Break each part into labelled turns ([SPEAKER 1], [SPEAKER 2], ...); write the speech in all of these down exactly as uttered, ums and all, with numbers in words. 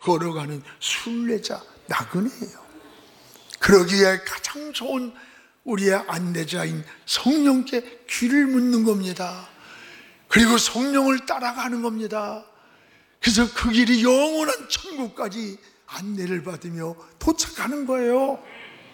[SPEAKER 1] 걸어가는 순례자 나그네예요. 그러기에 가장 좋은 우리의 안내자인 성령께 귀를 묻는 겁니다. 그리고 성령을 따라가는 겁니다. 그래서 그 길이 영원한 천국까지 안내를 받으며 도착하는 거예요.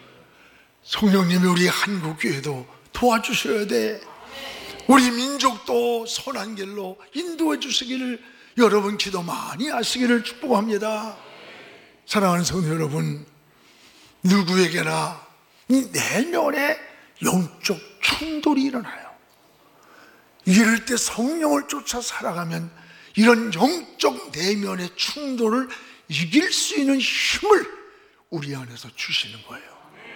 [SPEAKER 1] 성령님이 우리 한국교회도 도와주셔야 돼. 우리 민족도 선한 길로 인도해 주시기를 여러분 기도 많이 하시기를 축복합니다. 사랑하는 성도 여러분, 누구에게나 내면에 영적 충돌이 일어나요. 이럴 때 성령을 쫓아 살아가면 이런 영적 내면의 충돌을 이길 수 있는 힘을 우리 안에서 주시는 거예요.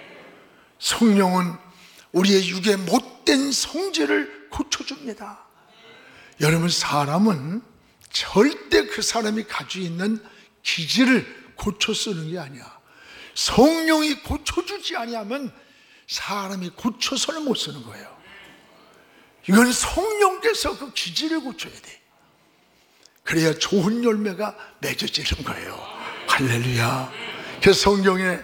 [SPEAKER 1] 성령은 우리의 육의 못된 성질을 고쳐줍니다. 여러분, 사람은 절대 그 사람이 가지고 있는 기질을 고쳐 쓰는 게 아니야. 성령이 고쳐주지 아니하면 사람이 고쳐서는 못 쓰는 거예요. 이건 성령께서 그 기질을 고쳐야 돼. 그래야 좋은 열매가 맺어지는 거예요. 할렐루야. 그래서 성경에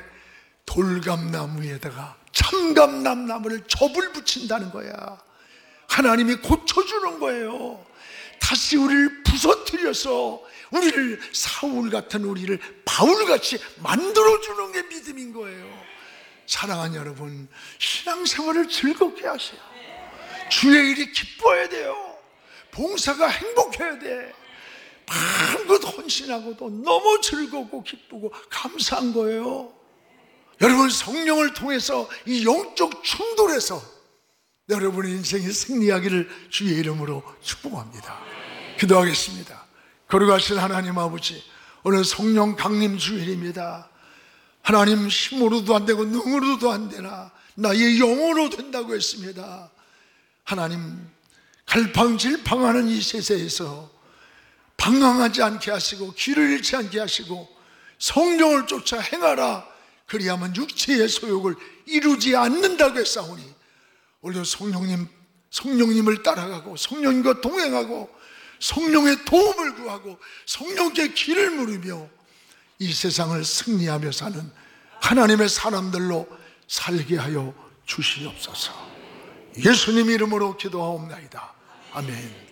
[SPEAKER 1] 돌감나무에다가 참감나무를 접을 붙인다는 거야. 하나님이 고쳐주는 거예요. 다시 우리를 부서뜨려서 우리를 사울 같은 우리를 바울같이 만들어주는 게 믿음인 거예요. 사랑하는 여러분, 신앙생활을 즐겁게 하세요. 주의 일이 기뻐야 돼요. 봉사가 행복해야 돼. 마음껏 헌신하고도 너무 즐겁고 기쁘고 감사한 거예요. 여러분, 성령을 통해서 이 영적 충돌에서 여러분의 인생이 승리하기를 주의 이름으로 축복합니다. 기도하겠습니다. 거룩하신 하나님 아버지, 오늘 성령 강림 주일입니다. 하나님, 힘으로도 안 되고 능으로도 안 되나 나의 영으로 된다고 했습니다. 하나님, 갈팡질팡하는 이 세상에서 방황하지 않게 하시고 길을 잃지 않게 하시고 성령을 쫓아 행하라. 그리하면 육체의 소욕을 이루지 않는다고 했사오니 오늘도 성령님, 성령님을 따라가고 성령님과 동행하고 성령의 도움을 구하고 성령께 길을 물으며 이 세상을 승리하며 사는 하나님의 사람들로 살게 하여 주시옵소서. 예수님 이름으로 기도하옵나이다. 아멘.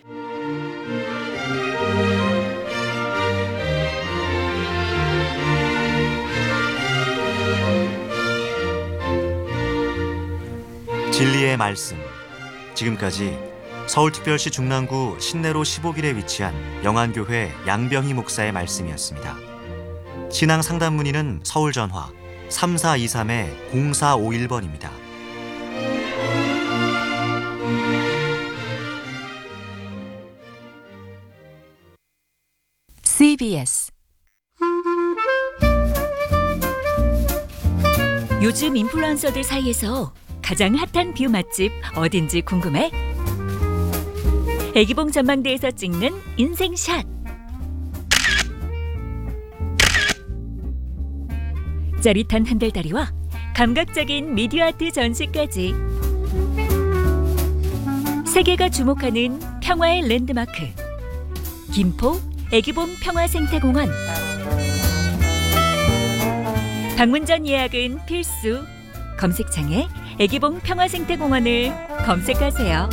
[SPEAKER 2] 진리의 말씀. 지금까지 서울특별시 중랑구 신내로 십오 길에 위치한 영안교회 양병희 목사의 말씀이었습니다. 신앙 상담 문의는 서울전화 삼사이삼 공사오일 번입니다.
[SPEAKER 3] 씨비에스 요즘 인플루언서들 사이에서 가장 핫한 뷰 맛집 어딘지 궁금해? 애기봉 전망대에서 찍는 인생샷. 짜릿한 한들다리와 감각적인 미디어 아트 전시까지. 세계가 주목하는 평화의 랜드마크. 김포 애기봉 평화생태공원. 방문 전 예약은 필수. 검색창에 애기봉 평화생태공원을 검색하세요.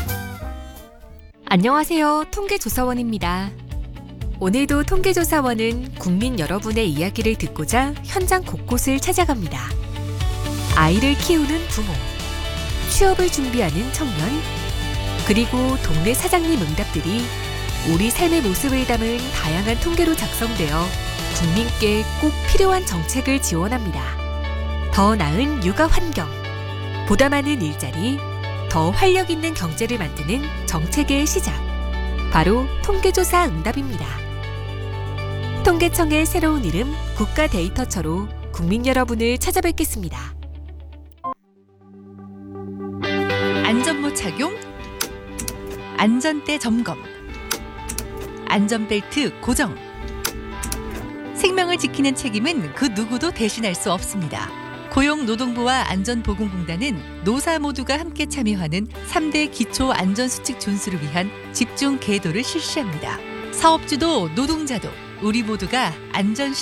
[SPEAKER 4] 안녕하세요. 통계조사원입니다. 오늘도 통계조사원은 국민 여러분의 이야기를 듣고자 현장 곳곳을 찾아갑니다. 아이를 키우는 부모, 취업을 준비하는 청년, 그리고 동네 사장님 응답들이 우리 삶의 모습을 담은 다양한 통계로 작성되어 국민께 꼭 필요한 정책을 지원합니다. 더 나은 육아 환경, 보다 많은 일자리, 더 활력 있는 경제를 만드는 정책의 시작. 바로 통계조사 응답입니다. 통계청의 새로운 이름 국가데이터처로 국민 여러분을 찾아뵙겠습니다.
[SPEAKER 5] 안전모 착용, 안전대 점검, 안전벨트 고정. 생명을 지키는 책임은 그 누구도 대신할 수 없습니다. 고용노동부와 안전보건공단은 노사 모두가 함께 참여하는 삼 대 기초 안전수칙 준수를 위한 집중 계도를 실시합니다. 사업주도 노동자도 우리 모두가 안전